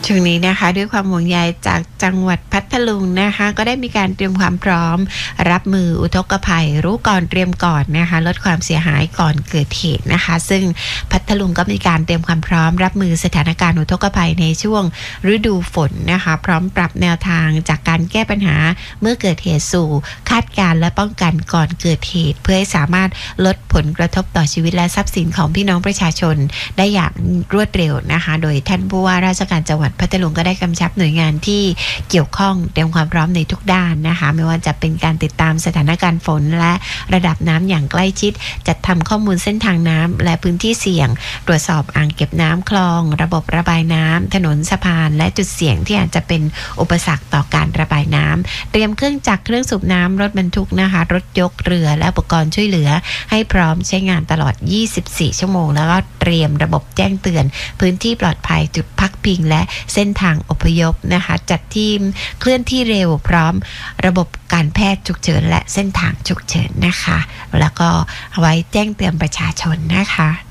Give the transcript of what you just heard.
ช่วงนี้นะคะด้วยความห่วงใยจากจังหวัดพัทลุงนะคะก็ได้มีการเตรียมความพร้อมรับมืออุทกภัยรู้ก่อนเตรียมก่อนนะคะลดความเสียหายก่อนเกิดเหตุนะคะซึ่งพัทลุงก็มีการเตรียมความพร้อมรับมือสถานการณ์อุทกภัยในช่วงฤดูฝนนะคะพร้อมปรับแนวทางจากการแก้ปัญหาเมื่อเกิดเหตุสู่คาดการณ์และป้องกันก่อนเกิดเหตุเพื่อให้สามารถลดผลกระทบต่อชีวิตและทรัพย์สินของพี่น้องประชาชนได้อย่างรวดเร็วนะคะโดยท่านผู้ว่าราชการจังหวัดพัทลุงก็ได้กำชับหน่วยงานที่เกี่ยวข้องเตรียมความพร้อมในทุกด้านนะคะไม่ว่าจะเป็นการติดตามสถานการณ์ฝนและระดับน้ำอย่างใกล้ชิดจัดทำข้อมูลเส้นทางน้ำและพื้นที่เสี่ยงตรวจสอบอ่างเก็บน้ำคลองระบบระบายน้ำถนนสะพานและจุดเสี่ยงที่อาจจะเป็นอุปสรรคต่อการระบายน้ำเตรียมเครื่องจักรเครื่องสูบน้ำรถบรรทุกนะคะรถยกเรือและอุปกรณ์ช่วยเหลือให้พร้อมใช้งานตลอด24 ชั่วโมงแล้วก็เตรียมระบบแจ้งเตือนพื้นที่ปลอดภัยจุดพักพิงและเส้นทางอพยพนะคะจัดทีมเคลื่อนที่เร็วพร้อมระบบการแพทย์ฉุกเฉินและเส้นทางฉุกเฉินนะคะแล้วก็ไว้แจ้งเตือนประชาชนนะคะ